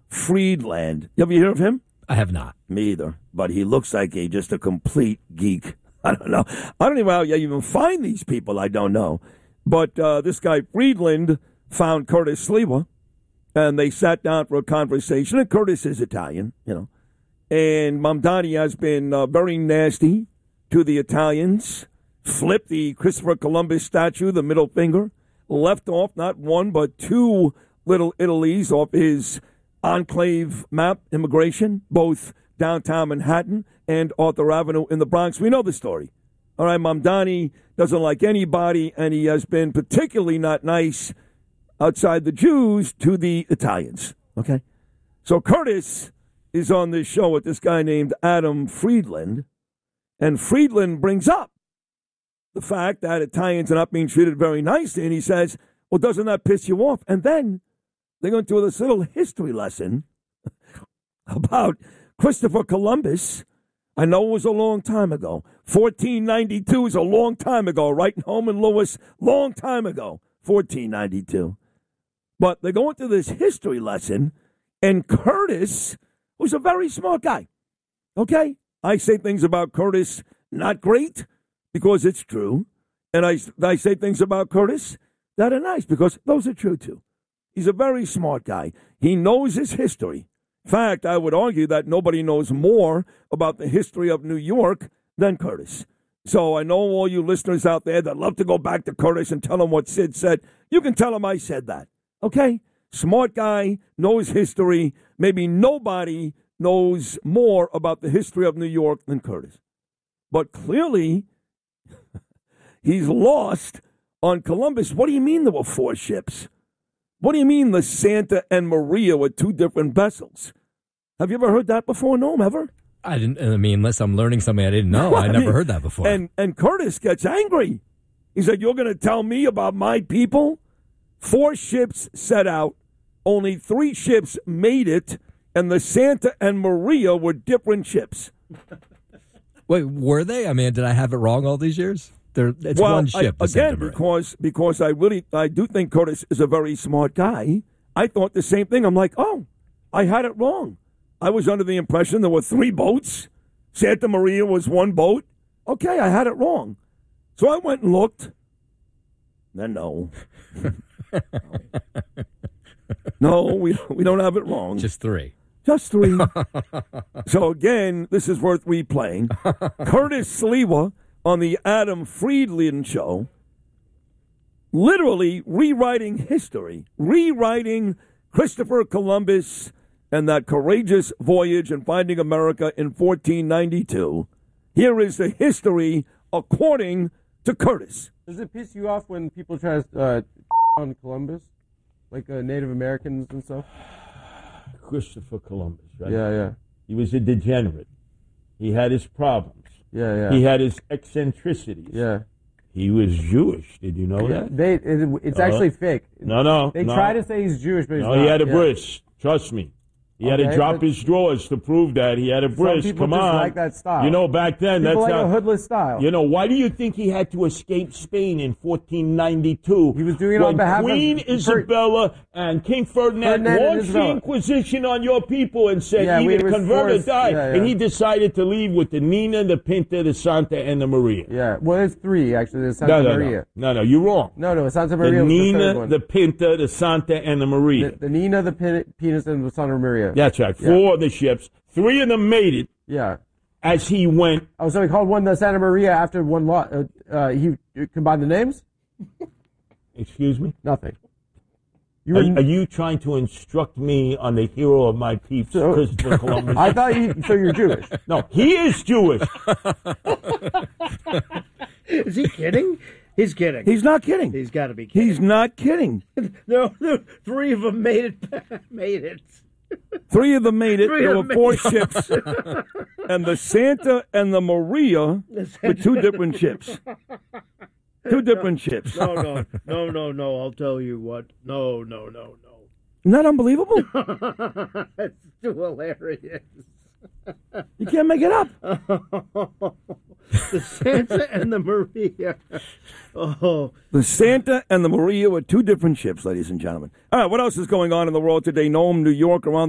Friedland. You ever hear of him? I have not. Me either. But he looks like just a complete geek. I don't know. I don't even know how you even find these people. I don't know. But this guy Friedland found Curtis Sliwa, and they sat down for a conversation. And Curtis is Italian, And Mamdani has been very nasty to the Italians. Flipped the Christopher Columbus statue, the middle finger. Left off not one but two little Italies off his enclave map, immigration, both downtown Manhattan and Arthur Avenue in the Bronx. We know the story. All right, Mamdani doesn't like anybody, and he has been particularly not nice outside the Jews to the Italians. Okay? So Curtis is on this show with this guy named Adam Friedland, and Friedland brings up the fact that Italians are not being treated very nicely, and he says, well, doesn't that piss you off? And then they're going to do this little history lesson about Christopher Columbus. I know it was a long time ago. 1492 is a long time ago, right? Holman Lewis, long time ago, 1492. But they're going through this history lesson, and Curtis was a very smart guy. Okay? I say things about Curtis not great because it's true, and I say things about Curtis that are nice because those are true too. He's a very smart guy. He knows his history. In fact, I would argue that nobody knows more about the history of New York than Curtis. So I know all you listeners out there that love to go back to Curtis and tell him what Sid said. You can tell him I said that. Okay? Smart guy, knows history. Maybe nobody knows more about the history of New York than Curtis. But clearly, he's lost on Columbus. What do you mean there were 4 ships? What do you mean the Santa and Maria were 2 different vessels? Have you ever heard that before? No, ever? I didn't. I mean, unless I'm learning something I didn't know. I never heard that before. And Curtis gets angry. He said, you're going to tell me about my people? 4 ships set out. Only 3 ships made it. And the Santa and Maria were different ships. Wait, were they? I mean, did I have it wrong all these years? It's one ship. Because I do think Curtis is a very smart guy. I thought the same thing. I'm like, oh, I had it wrong. I was under the impression there were 3 boats. Santa Maria was 1 boat. Okay, I had it wrong. So I went and looked. Then no. No, we don't have it wrong. Just 3. Just 3. So again, this is worth replaying. Curtis Sliwa on the Adam Friedland show, literally rewriting history, rewriting Christopher Columbus and that courageous voyage and finding America in 1492. Here is the history according to Curtis. Does it piss you off when people try to on Columbus? Like Native Americans and stuff? Christopher Columbus, right? Yeah. He was a degenerate. He had his problems. Yeah. He had his eccentricities. Yeah. He was Jewish. Did you know that? It's actually fake. No. They try to say he's Jewish, but he's not. No, he had a bris. Trust me. He had to drop his drawers to prove that he had a bris. Some people Come just on. like that style. You know, back then, people that's like how, a hoodless style. You know, why do you think he had to escape Spain in 1492? He was doing it on behalf of Queen Isabella and King Ferdinand launched the Inquisition on your people and said either convert or die. Yeah. And he decided to leave with the Nina, the Pinta, the Santa, and the Maria. Yeah, well, there's 3, actually. There's Santa Maria. No, you're wrong. No, Santa Maria the was Nina, the third one. The Pinta, the Santa, and the Maria. The Nina, the Penis, and the Santa Maria. That's right. 4 of the ships. 3 of them made it. Yeah. As he went. Oh, so he called one the Santa Maria after one lot. He combined the names? Excuse me? Nothing. Are you trying to instruct me on the hero of my peeps, Christopher Columbus? I thought you're Jewish. No, he is Jewish. Is he kidding? He's kidding. He's not kidding. He's got to be kidding. He's not kidding. No, 3 of them made it. 3 of them made it. There were 4 ships. And the Santa and the Maria were 2 different ships. 2 different ships. No. I'll tell you what. No. Isn't that unbelievable? It's too hilarious. You can't make it up. The Santa and the Maria. Oh. The Santa and the Maria were 2 different ships, ladies and gentlemen. All right, what else is going on in the world today? Nome, New York, around